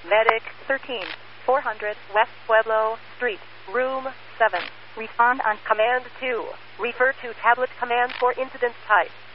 Medic 13, 400 West Pueblo Street, Room 7. Respond on Command 2. Refer to tablet command for incident type.